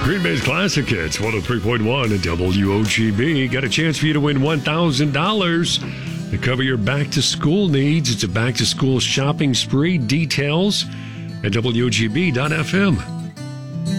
Green Bay's Classic Hits, 103.1 at WOGB. Got a chance for you to win $1,000 to cover your back-to-school needs. It's a back-to-school shopping spree. Details at WOGB.FM.